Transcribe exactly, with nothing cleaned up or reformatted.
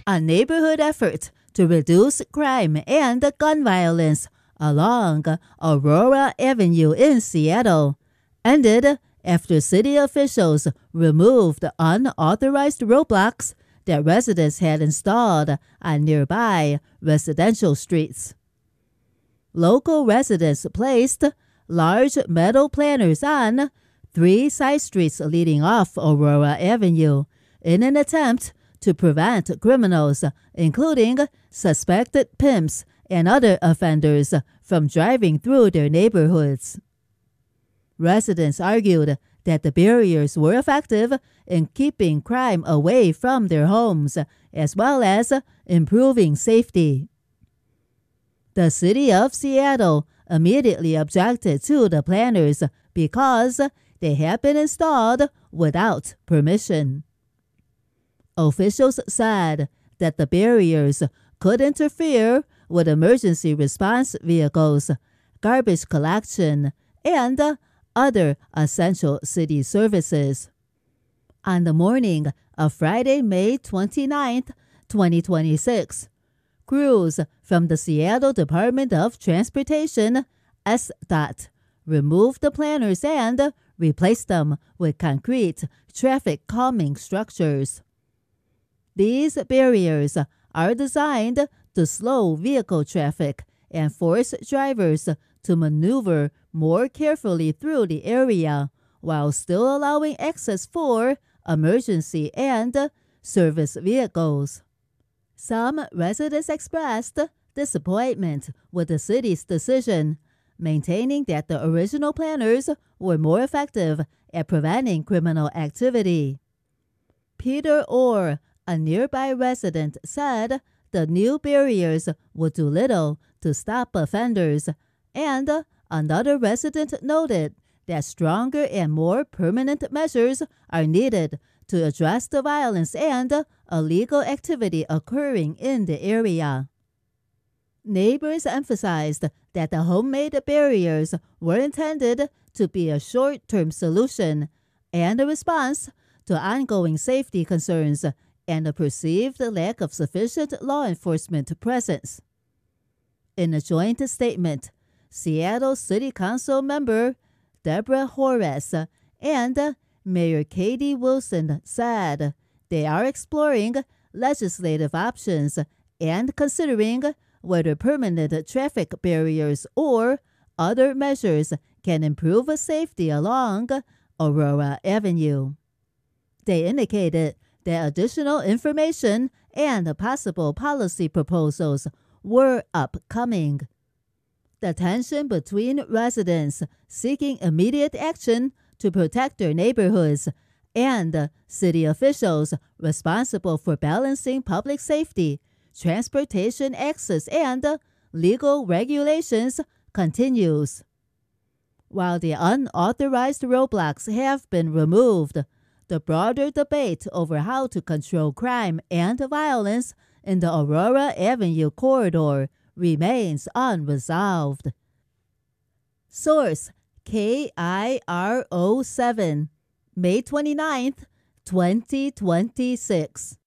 a neighborhood effort to reduce crime and gun violence along Aurora Avenue in Seattle ended after city officials removed unauthorized roadblocks that residents had installed on nearby residential streets. Local residents placed large metal planters on three side streets leading off Aurora Avenue in an attempt to prevent criminals, including suspected pimps and other offenders, from driving through their neighborhoods. Residents argued that the barriers were effective in keeping crime away from their homes, as well as improving safety. The city of Seattle immediately objected to the planters because they had been installed without permission. Officials said that the barriers could interfere with emergency response vehicles, garbage collection, and other essential city services. On the morning of Friday, May twenty-ninth, twenty twenty-six, crews from the Seattle Department of Transportation, S D O T, removed the planters and replaced them with concrete traffic calming structures. These barriers are designed to slow vehicle traffic and force drivers to maneuver more carefully through the area while still allowing access for emergency and service vehicles. Some residents expressed disappointment with the city's decision, maintaining that the original planners were more effective at preventing criminal activity. Peter Orr, a nearby resident, said the new barriers would do little to stop offenders, and another resident noted that stronger and more permanent measures are needed to address the violence and illegal activity occurring in the area. Neighbors emphasized that the homemade barriers were intended to be a short-term solution and a response to ongoing safety concerns and a perceived lack of sufficient law enforcement presence. In a joint statement, Seattle City Council member Deborah Horace and Mayor Katie Wilson said they are exploring legislative options and considering whether permanent traffic barriers or other measures can improve safety along Aurora Avenue. They indicated that additional information and possible policy proposals were upcoming. The tension between residents seeking immediate action to protect their neighborhoods and city officials responsible for balancing public safety, transportation access, and legal regulations continues. While the unauthorized roadblocks have been removed, the broader debate over how to control crime and violence in the Aurora Avenue corridor remains unresolved. Source: K I R O seven, May twenty-ninth, twenty twenty-six.